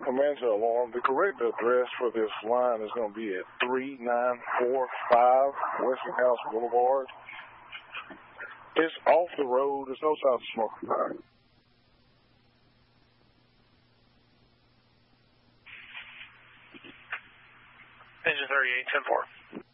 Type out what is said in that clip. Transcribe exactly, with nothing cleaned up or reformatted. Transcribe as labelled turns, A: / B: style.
A: command to alarm. The correct address for this line is going to be at three nine four five Westinghouse Boulevard. It's off the road. There's no signs of smoke or fire.
B: Engine thirty-eight, ten four.